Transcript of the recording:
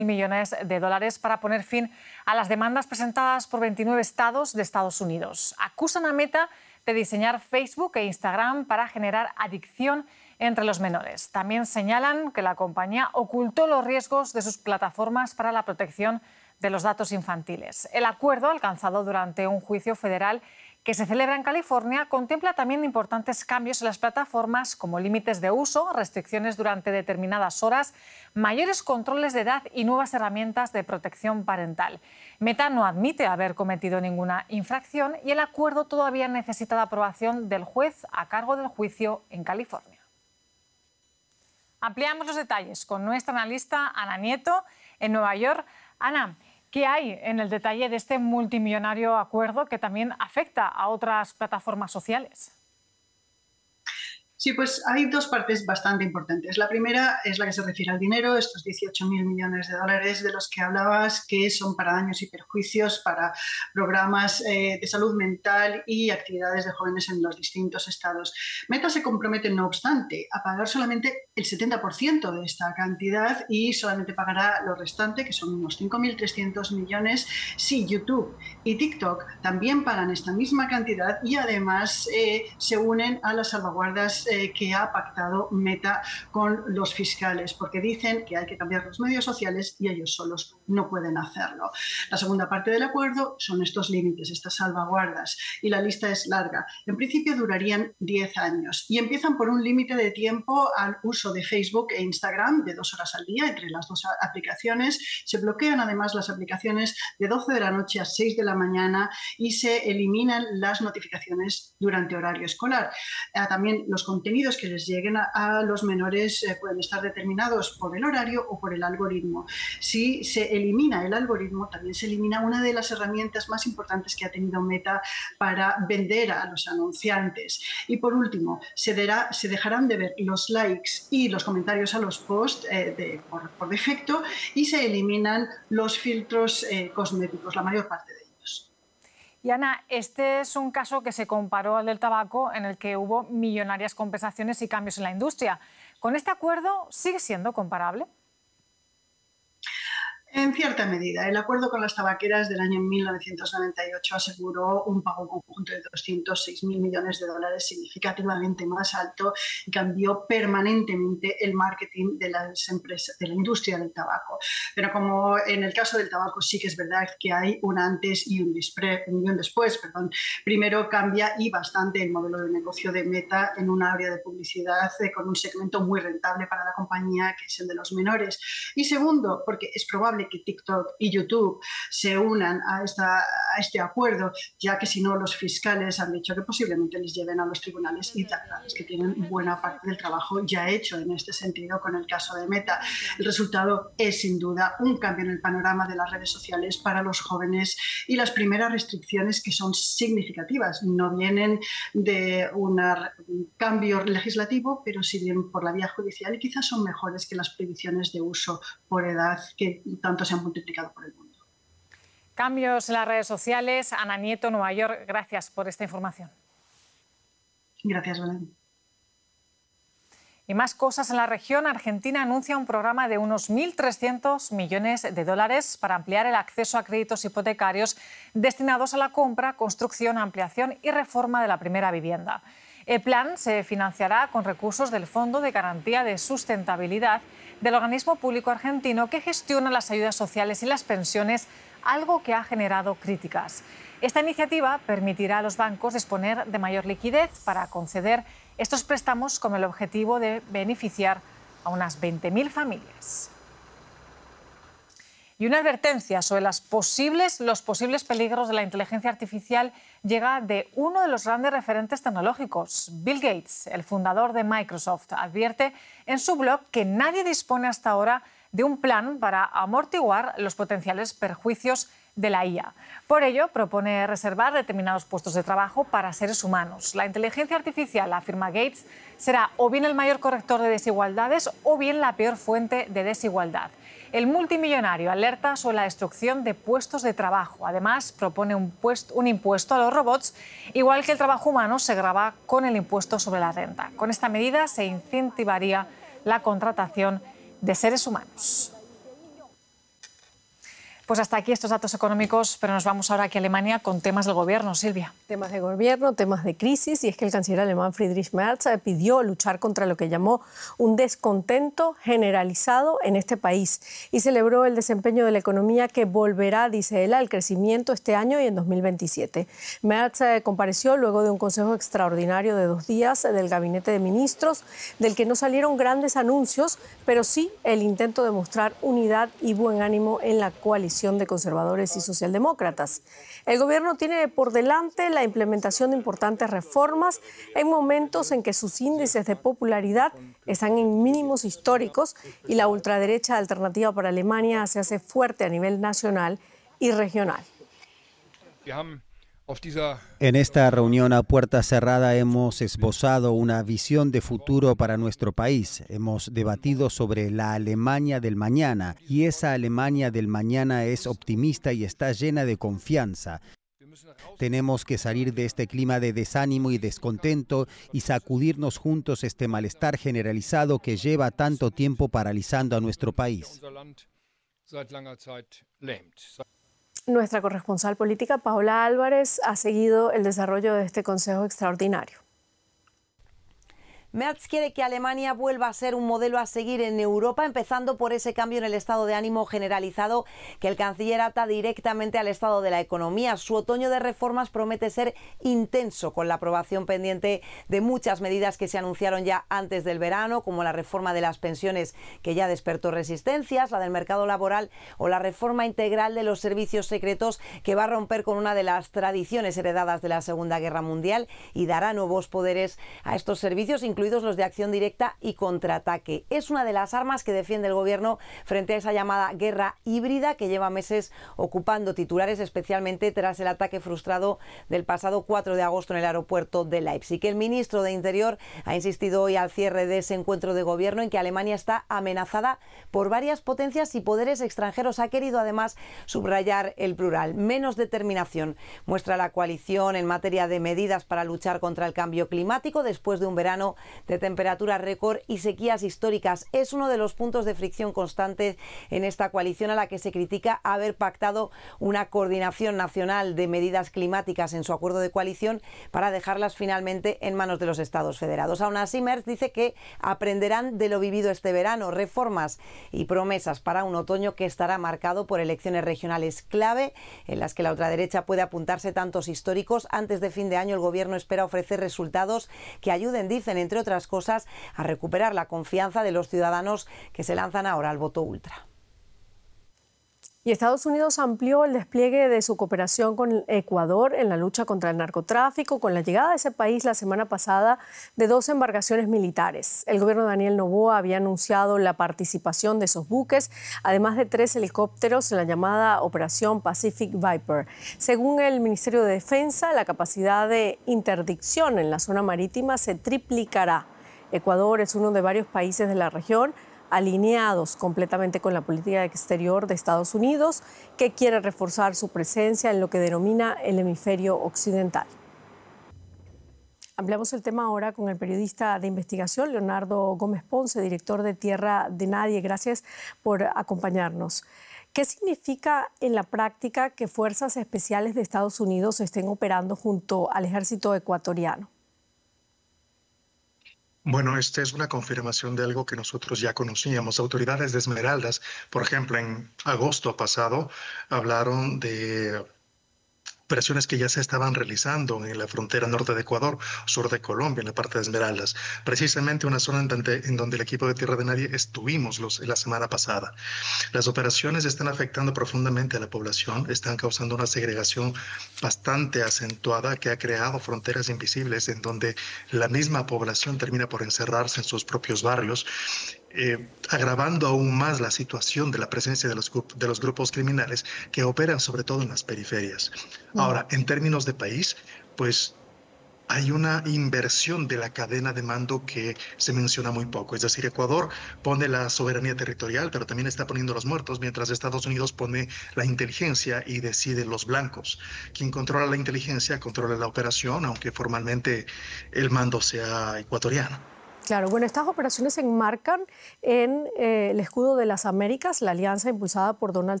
millones de dólares para poner fin a las demandas presentadas por 29 estados de Estados Unidos. Acusan a Meta de diseñar Facebook e Instagram para generar adicción entre los menores. También señalan que la compañía ocultó los riesgos de sus plataformas para la protección de los datos infantiles. El acuerdo alcanzado durante un juicio federal que se celebra en California contempla también importantes cambios en las plataformas como límites de uso, restricciones durante determinadas horas, mayores controles de edad y nuevas herramientas de protección parental. Meta no admite haber cometido ninguna infracción y el acuerdo todavía necesita la aprobación del juez a cargo del juicio en California. Ampliamos los detalles con nuestra analista Ana Nieto en Nueva York. Ana, ¿qué hay en el detalle de este multimillonario acuerdo que también afecta a otras plataformas sociales? Sí, pues hay dos partes bastante importantes. La primera es la que se refiere al dinero, estos 18.000 millones de dólares de los que hablabas, que son para daños y perjuicios, para programas de salud mental y actividades de jóvenes en los distintos estados. Meta se compromete, no obstante, a pagar solamente el 70% de esta cantidad y solamente pagará lo restante, que son unos 5.300 millones, si YouTube y TikTok también pagan esta misma cantidad y además se unen a las salvaguardas que ha pactado Meta con los fiscales, porque dicen que hay que cambiar los medios sociales y ellos solos no pueden hacerlo. La segunda parte del acuerdo son estos límites, estas salvaguardas, y la lista es larga. En principio durarían 10 años y empiezan por un límite de tiempo al uso de Facebook e Instagram de 2 horas al día entre las dos aplicaciones. Se bloquean además las aplicaciones de 12 de la noche a 6 de la mañana y se eliminan las notificaciones durante horario escolar. También los contenidos que les lleguen a los menores pueden estar determinados por el horario o por el algoritmo. Si se elimina el algoritmo, también se elimina una de las herramientas más importantes que ha tenido Meta para vender a los anunciantes. Y por último, se dejarán de ver los likes y los comentarios a los posts por defecto y se eliminan los filtros cosméticos, la mayor parte de ellos. Y Ana, este es un caso que se comparó al del tabaco, en el que hubo millonarias compensaciones y cambios en la industria. ¿Con este acuerdo sigue siendo comparable? En cierta medida, el acuerdo con las tabaqueras del año 1998 aseguró un pago conjunto de 206.000 millones de dólares, significativamente más alto, y cambió permanentemente el marketing de las empresas, de la industria del tabaco. Pero como en el caso del tabaco sí que es verdad que hay un antes y un después. Primero cambia y bastante el modelo de negocio de Meta en un área de publicidad con un segmento muy rentable para la compañía, que es el de los menores. Y segundo, porque es probable que TikTok y YouTube se unan a este acuerdo, ya que si no los fiscales han dicho que posiblemente les lleven a los tribunales y tribunales que tienen buena parte del trabajo ya hecho en este sentido con el caso de Meta. El resultado es sin duda un cambio en el panorama de las redes sociales para los jóvenes y las primeras restricciones que son significativas. No vienen de un cambio legislativo, pero sí vienen por la vía judicial y quizás son mejores que las prohibiciones de uso por edad que tanto se han multiplicado por el mundo. Cambios en las redes sociales. Ana Nieto, Nueva York, gracias por esta información. Gracias, Belén. Y más cosas en la región. Argentina anuncia un programa de unos 1.300 millones de dólares para ampliar el acceso a créditos hipotecarios destinados a la compra, construcción, ampliación y reforma de la primera vivienda. El plan se financiará con recursos del Fondo de Garantía de Sustentabilidad del organismo público argentino que gestiona las ayudas sociales y las pensiones, algo que ha generado críticas. Esta iniciativa permitirá a los bancos disponer de mayor liquidez para conceder estos préstamos con el objetivo de beneficiar a unas 20.000 familias. Y una advertencia sobre los posibles peligros de la inteligencia artificial llega de uno de los grandes referentes tecnológicos. Bill Gates, el fundador de Microsoft, advierte en su blog que nadie dispone hasta ahora de un plan para amortiguar los potenciales perjuicios de la IA. Por ello, propone reservar determinados puestos de trabajo para seres humanos. La inteligencia artificial, afirma Gates, será o bien el mayor corrector de desigualdades o bien la peor fuente de desigualdad. El multimillonario alerta sobre la destrucción de puestos de trabajo. Además, propone un impuesto a los robots, igual que el trabajo humano se grava con el impuesto sobre la renta. Con esta medida se incentivaría la contratación de seres humanos. Pues hasta aquí estos datos económicos, pero nos vamos ahora aquí a Alemania con temas del gobierno. Silvia. Temas de gobierno, temas de crisis, y es que el canciller alemán Friedrich Merz pidió luchar contra lo que llamó un descontento generalizado en este país y celebró el desempeño de la economía que volverá, dice él, al crecimiento este año y en 2027. Merz compareció luego de un consejo extraordinario de 2 días del Gabinete de Ministros, del que no salieron grandes anuncios, pero sí el intento de mostrar unidad y buen ánimo en la coalición de conservadores y socialdemócratas. El gobierno tiene por delante la implementación de importantes reformas en momentos en que sus índices de popularidad están en mínimos históricos y la ultraderecha alternativa para Alemania se hace fuerte a nivel nacional y regional. En esta reunión a puerta cerrada hemos esbozado una visión de futuro para nuestro país. Hemos debatido sobre la Alemania del mañana y esa Alemania del mañana es optimista y está llena de confianza. Tenemos que salir de este clima de desánimo y descontento y sacudirnos juntos este malestar generalizado que lleva tanto tiempo paralizando a nuestro país. Nuestra corresponsal política, Paola Álvarez, ha seguido el desarrollo de este Consejo Extraordinario. Merz quiere que Alemania vuelva a ser un modelo a seguir en Europa, empezando por ese cambio en el estado de ánimo generalizado que el canciller ata directamente al estado de la economía. Su otoño de reformas promete ser intenso, con la aprobación pendiente de muchas medidas que se anunciaron ya antes del verano, como la reforma de las pensiones, que ya despertó resistencias, la del mercado laboral o la reforma integral de los servicios secretos, que va a romper con una de las tradiciones heredadas de la Segunda Guerra Mundial y dará nuevos poderes a estos servicios, incluidos los de acción directa y contraataque. Es una de las armas que defiende el gobierno frente a esa llamada guerra híbrida que lleva meses ocupando titulares, especialmente tras el ataque frustrado del pasado 4 de agosto en el aeropuerto de Leipzig. El ministro de Interior ha insistido hoy al cierre de ese encuentro de gobierno en que Alemania está amenazada por varias potencias y poderes extranjeros. Ha querido además subrayar el plural. Menos determinación muestra la coalición en materia de medidas para luchar contra el cambio climático después de un verano de temperaturas récord y sequías históricas. Es uno de los puntos de fricción constante en esta coalición, a la que se critica haber pactado una coordinación nacional de medidas climáticas en su acuerdo de coalición para dejarlas finalmente en manos de los Estados federados. Aún así, Merz dice que aprenderán de lo vivido este verano, reformas y promesas para un otoño que estará marcado por elecciones regionales clave en las que la ultraderecha puede apuntarse tantos históricos. Antes de fin de año, el gobierno espera ofrecer resultados que ayuden, dicen, entre otras cosas, a recuperar la confianza de los ciudadanos que se lanzan ahora al voto ultra. Y Estados Unidos amplió el despliegue de su cooperación con Ecuador en la lucha contra el narcotráfico, con la llegada a ese país la semana pasada de 2 embarcaciones militares. El gobierno de Daniel Noboa había anunciado la participación de esos buques, además de 3 helicópteros en la llamada Operación Pacific Viper. Según el Ministerio de Defensa, la capacidad de interdicción en la zona marítima se triplicará. Ecuador es uno de varios países de la región alineados completamente con la política exterior de Estados Unidos, que quiere reforzar su presencia en lo que denomina el hemisferio occidental. Ampliamos el tema ahora con el periodista de investigación Leonardo Gómez Ponce, director de Tierra de Nadie. Gracias por acompañarnos. ¿Qué significa en la práctica que fuerzas especiales de Estados Unidos estén operando junto al ejército ecuatoriano? Bueno, esta es una confirmación de algo que nosotros ya conocíamos. Autoridades de Esmeraldas, por ejemplo, en agosto pasado, hablaron de operaciones que ya se estaban realizando en la frontera norte de Ecuador, sur de Colombia, en la parte de Esmeraldas. Precisamente una zona en donde el equipo de Tierra de Nadie estuvimos la semana pasada. Las operaciones están afectando profundamente a la población, están causando una segregación bastante acentuada que ha creado fronteras invisibles en donde la misma población termina por encerrarse en sus propios barrios, agravando aún más la situación de la presencia de los grupos criminales que operan sobre todo en las periferias. Ahora, en términos de país, pues hay una inversión de la cadena de mando que se menciona muy poco. Es decir, Ecuador pone la soberanía territorial, pero también está poniendo los muertos, mientras Estados Unidos pone la inteligencia y decide los blancos. Quien controla la inteligencia controla la operación, aunque formalmente el mando sea ecuatoriano. Claro, bueno, estas operaciones se enmarcan en el escudo de las Américas, la alianza impulsada por Donald